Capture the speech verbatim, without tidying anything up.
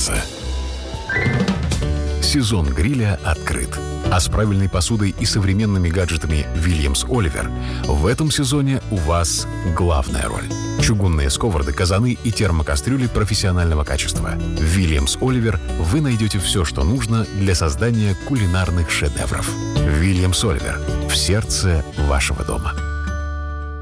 заботятся. Сезон гриля открыт. А с правильной посудой и современными гаджетами Williams Oliver в этом сезоне у вас главная роль. Чугунные сковороды, казаны и термокастрюли профессионального качества. В Williams Oliver вы найдете все, что нужно для создания кулинарных шедевров. Williams Oliver в сердце вашего дома.